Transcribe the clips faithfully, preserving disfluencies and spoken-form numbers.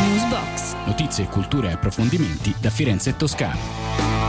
Newsbox. Notizie, cultura e approfondimenti da Firenze e Toscana.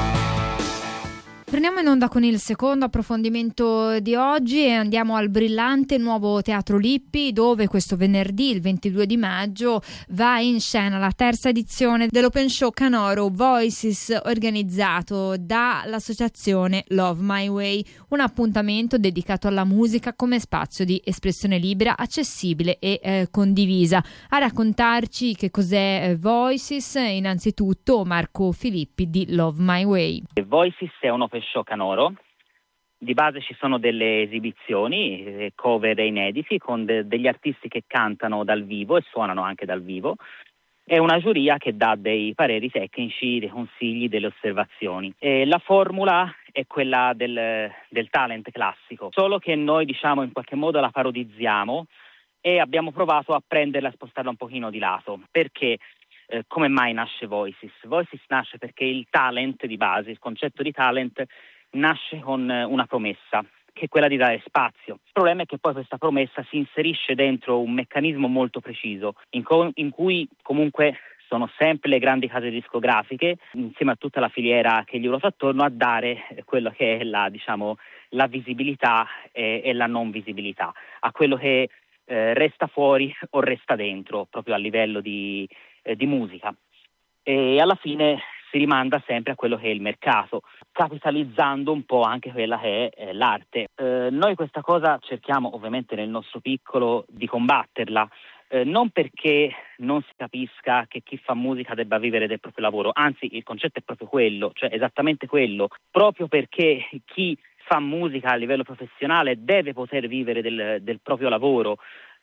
Torniamo in onda con il secondo approfondimento di oggi e andiamo al brillante nuovo Teatro Lippi, dove questo venerdì, il ventidue di maggio, va in scena la terza edizione dell'Open Show Canoro Voices, organizzato dall'associazione Love My Way, un appuntamento dedicato alla musica come spazio di espressione libera, accessibile e eh, condivisa. A raccontarci che cos'è eh, Voices, innanzitutto Marco Filippi di Love My Way. Voices è un Open Show Canoro. Di base ci sono delle esibizioni, eh, cover inediti con de- degli artisti che cantano dal vivo e suonano anche dal vivo, e una giuria che dà dei pareri tecnici, dei consigli, delle osservazioni. E la formula è quella del, del talent classico, solo che noi diciamo in qualche modo la parodizziamo e abbiamo provato a prenderla e spostarla un pochino di lato. Perché? Eh, come mai nasce Voices? Voices nasce perché il talent di base, il concetto di talent, nasce con eh, una promessa, che è quella di dare spazio. Il problema è che poi questa promessa si inserisce dentro un meccanismo molto preciso, in, co- in cui comunque sono sempre le grandi case discografiche, insieme a tutta la filiera che gli ruota attorno, a dare quello che è la, diciamo, la visibilità e, e la non visibilità, a quello che eh, resta fuori o resta dentro, proprio a livello di di musica, e alla fine si rimanda sempre a quello che è il mercato, capitalizzando un po' anche quella che è eh, l'arte. Eh, noi questa cosa cerchiamo ovviamente nel nostro piccolo di combatterla, eh, non perché non si capisca che chi fa musica debba vivere del proprio lavoro, anzi il concetto è proprio quello, cioè esattamente quello, proprio perché chi fa musica a livello professionale deve poter vivere del, del proprio lavoro.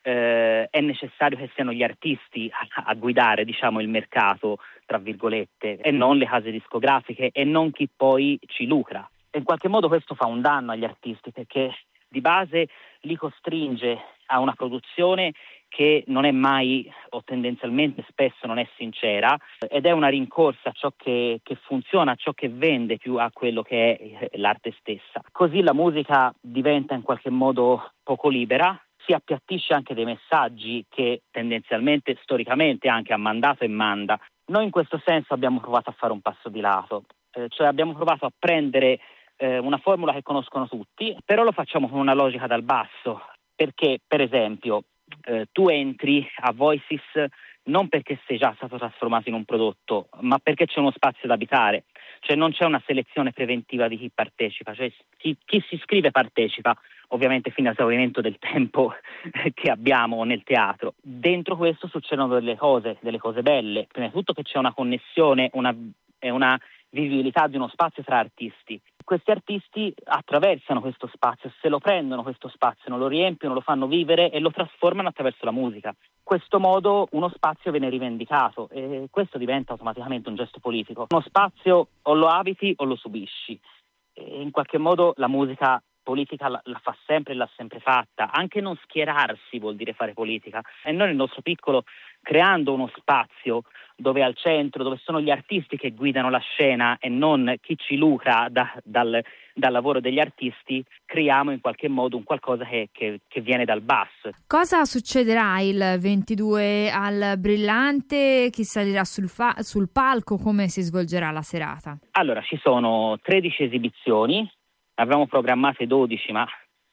Eh, è necessario che siano gli artisti a, a guidare, diciamo, il mercato, tra virgolette, e non le case discografiche e non chi poi ci lucra. E in qualche modo questo fa un danno agli artisti, perché di base li costringe a una produzione che non è mai, o tendenzialmente spesso non è sincera, ed è una rincorsa a ciò che, che funziona, a ciò che vende, più a quello che è l'arte stessa. Così la musica diventa in qualche modo poco libera, si appiattisce anche dei messaggi che tendenzialmente, storicamente anche ha mandato e manda. Noi in questo senso abbiamo provato a fare un passo di lato, eh, cioè abbiamo provato a prendere eh, una formula che conoscono tutti, però lo facciamo con una logica dal basso, perché per esempio eh, tu entri a Voices non perché sei già stato trasformato in un prodotto, ma perché c'è uno spazio da abitare, cioè non c'è una selezione preventiva di chi partecipa, cioè chi, chi si iscrive partecipa, ovviamente fino all'esaurimento del tempo che abbiamo nel teatro. Dentro questo succedono delle cose, delle cose belle. Prima di tutto che c'è una connessione, una, una visibilità di uno spazio tra artisti. Questi artisti attraversano questo spazio, se lo prendono questo spazio, non lo riempiono, lo fanno vivere e lo trasformano attraverso la musica. In questo modo uno spazio viene rivendicato e questo diventa automaticamente un gesto politico. Uno spazio o lo abiti o lo subisci. E in qualche modo la musica politica la, la fa sempre e l'ha sempre fatta. Anche non schierarsi vuol dire fare politica. E noi nel nostro piccolo, creando uno spazio dove al centro, dove sono gli artisti che guidano la scena e non chi ci lucra da, dal, dal lavoro degli artisti, creiamo in qualche modo un qualcosa che, che, che viene dal basso. Cosa succederà il ventidue al Brillante? Chi salirà sul, fa- sul palco? Come si svolgerà la serata? Allora, ci sono tredici esibizioni, avevamo programmate dodici, ma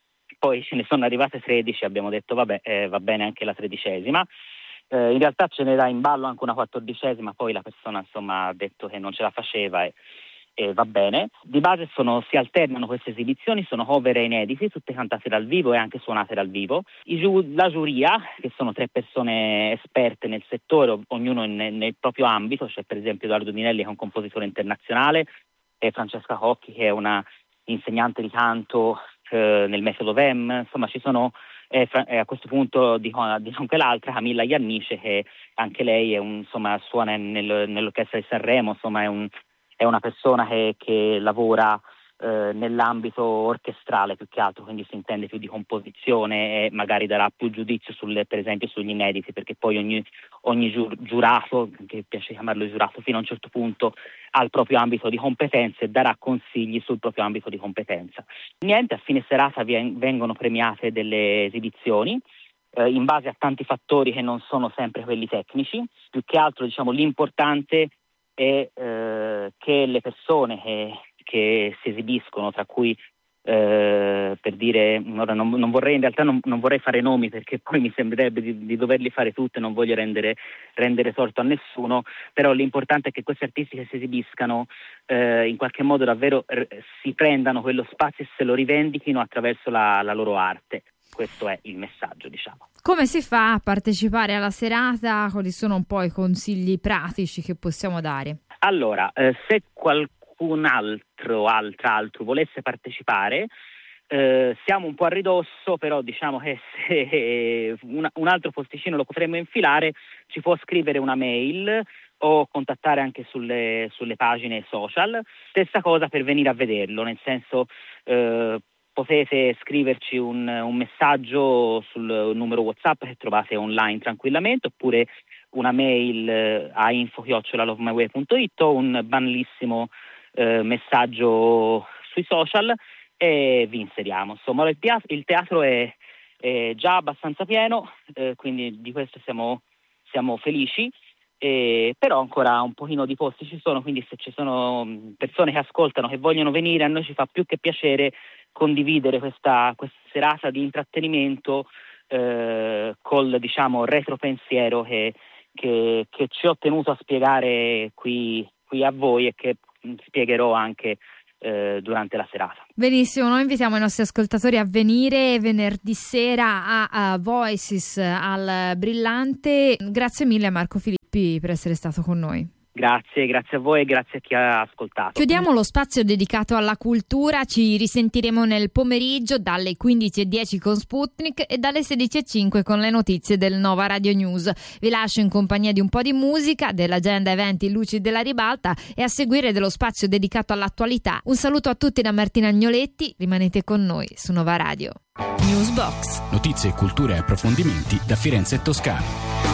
poi ce ne sono arrivate tredici, abbiamo detto vabbè, eh, va bene anche la tredicesima. Eh, in realtà ce n'era in ballo anche una quattordicesima, poi la persona insomma ha detto che non ce la faceva e, e va bene. Di base sono, si alternano queste esibizioni, sono cover inediti, tutte cantate dal vivo e anche suonate dal vivo. I giu- la giuria, che sono tre persone esperte nel settore, ognuno nel, nel proprio ambito, c'è per esempio Edoardo Dinelli che è un compositore internazionale, e Francesca Cocchi che è una insegnante di canto eh, nel metodo V E M, insomma ci sono eh, fra- eh, a questo punto dico, dico anche l'altra, Camilla Iannice, che anche lei è un, insomma, suona nel, nell'orchestra di Sanremo, insomma è, un, è una persona che, che lavora eh, nell'ambito orchestrale più che altro, quindi si intende più di composizione e magari darà più giudizio sulle, per esempio sugli inediti, perché poi ogni, ogni giur- giurato, che piace chiamarlo giurato fino a un certo punto, ha il proprio ambito di competenza e darà consigli sul proprio ambito di competenza. Niente, a fine serata vien- vengono premiate delle esibizioni eh, in base a tanti fattori che non sono sempre quelli tecnici. Più che altro, diciamo, l'importante è eh, che le persone che, che si esibiscono, tra cui Eh, per dire, ora non, non vorrei in realtà non, non vorrei fare nomi, perché poi mi sembrerebbe di, di doverli fare tutti e non voglio rendere, rendere torto a nessuno, però l'importante è che questi artisti che si esibiscano eh, in qualche modo davvero r- si prendano quello spazio e se lo rivendichino attraverso la, la loro arte. Questo è il messaggio, diciamo. Come si fa a partecipare alla serata? Quali sono un po' i consigli pratici che possiamo dare? Allora, eh, se qualcuno un altro, altra, altro volesse partecipare, eh, siamo un po' a ridosso, però diciamo che se un, un altro posticino lo potremmo infilare, ci può scrivere una mail o contattare anche sulle, sulle pagine social. Stessa cosa per venire a vederlo, nel senso eh, potete scriverci un, un messaggio sul numero WhatsApp che trovate online tranquillamente, oppure una mail a info chiocciola lovemyway punto it o un banalissimo Eh, messaggio sui social e vi inseriamo. Insomma, il teatro, il teatro è, è già abbastanza pieno, eh, quindi di questo siamo, siamo felici, eh, però ancora un pochino di posti ci sono, quindi se ci sono persone che ascoltano, che vogliono venire, a noi ci fa più che piacere condividere questa, questa serata di intrattenimento eh, col, diciamo, retropensiero che, che, che ci ho tenuto a spiegare qui, qui a voi e che spiegherò anche eh, durante la serata. Benissimo, noi invitiamo i nostri ascoltatori a venire venerdì sera a, a Voices al Brillante. Grazie mille a Marco Filippi per essere stato con noi. Grazie, grazie a voi e grazie a chi ha ascoltato. Chiudiamo lo spazio dedicato alla cultura, ci risentiremo nel pomeriggio dalle quindici e dieci con Sputnik e dalle sedici e cinque con le notizie del Nova Radio News. Vi lascio in compagnia di un po' di musica, dell'agenda eventi Luci della Ribalta e a seguire dello spazio dedicato all'attualità. Un saluto a tutti da Martina Agnoletti, rimanete con noi su Nova Radio. Newsbox. Notizie, cultura e approfondimenti da Firenze e Toscana.